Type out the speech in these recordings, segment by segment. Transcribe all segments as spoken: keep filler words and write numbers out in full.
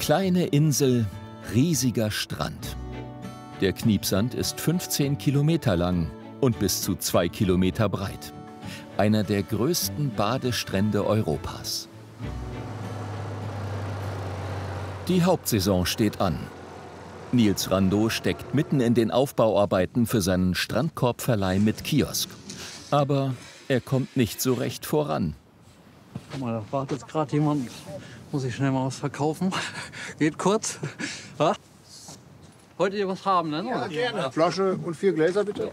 Kleine Insel, riesiger Strand. Der Kniepsand ist fünfzehn Kilometer lang und bis zu zwei Kilometer breit. Einer der größten Badestrände Europas. Die Hauptsaison steht an. Nils Rando steckt mitten in den Aufbauarbeiten für seinen Strandkorbverleih mit Kiosk. Aber er kommt nicht so recht voran. Guck mal, da wartet gerade jemand. Muss ich schnell mal was verkaufen. Geht kurz. Ha? Wollt ihr was haben, ne? Ja, gerne. Eine Flasche und vier Gläser, bitte.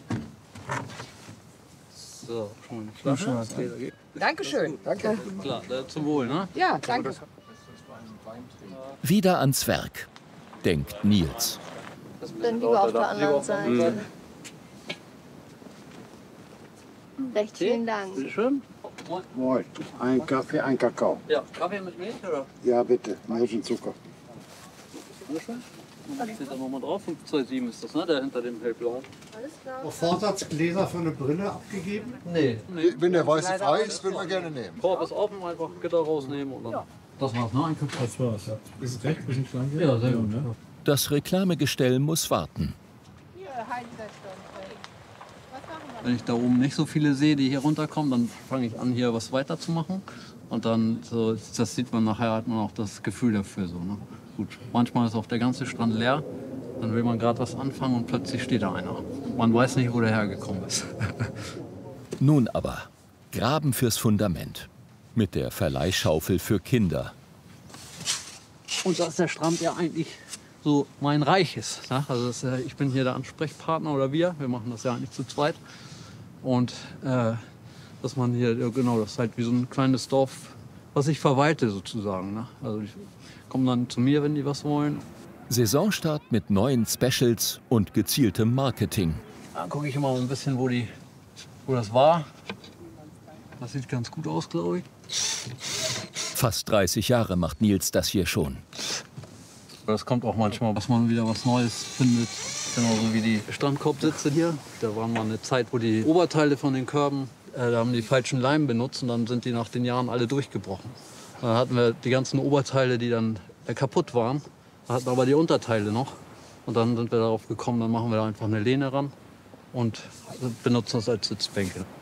So, schon eine Flasche. Dankeschön. Danke. Klar, zum Wohl, ne? Ja, danke. Wieder ans Werk, denkt Nils. Dann lieber auf der anderen Seite. Recht vielen Dank. Bitte schön. Moin. Ein Kaffee, ein Kakao. Ja, Kaffee mit Milch, oder? Ja, bitte. Milch und Zucker. Bitte schön. Steht da nochmal drauf. fünf zwei sieben ist das, ne? Der hinter dem hellblauen. Auf Vorsatz Gläser für eine Brille abgegeben? Nee. nee. Wenn der weiße frei ist, würden wir gerne nehmen. Korb ist offen, einfach Gitter rausnehmen und dann. Ja. Das war's, ne? Ein Kakao. Das war's, ja. Ist es recht? Ein bisschen klein? Ja, sehr gut. Ne? Das Reklamegestell muss warten. Wenn ich da oben nicht so viele sehe, die hier runterkommen, dann fange ich an, hier was weiterzumachen. Und dann, so, das sieht man nachher, hat man auch das Gefühl dafür. So, ne? Gut, manchmal ist auch der ganze Strand leer. Dann will man gerade was anfangen und plötzlich steht da einer. Man weiß nicht, wo der hergekommen ist. Nun aber, Graben fürs Fundament. Mit der Verleihschaufel für Kinder. Und dass der Strand ja eigentlich so mein Reich ist. Ne? Also das, äh, ich bin hier der Ansprechpartner oder wir. Wir machen das ja eigentlich zu zweit. Und äh, dass man hier, ja, genau, das ist halt wie so ein kleines Dorf, was ich verwalte sozusagen. Ne? Also ich komme dann zu mir, wenn die was wollen. Saisonstart mit neuen Specials und gezieltem Marketing. Dann gucke ich immer ein bisschen, wo, die, wo das war. Das sieht ganz gut aus, glaube ich. Fast dreißig Jahre macht Nils das hier schon. Das kommt auch manchmal, dass man wieder was Neues findet. Genauso wie die Strandkorbsitze hier. Da war mal eine Zeit, wo die Oberteile von den Körben, äh, da haben die falschen Leim benutzt und dann sind die nach den Jahren alle durchgebrochen. Dann hatten wir die ganzen Oberteile, die dann äh, kaputt waren. Da hatten aber die Unterteile noch. Und dann sind wir darauf gekommen, dann machen wir da einfach eine Lehne ran und benutzen das als Sitzbänke.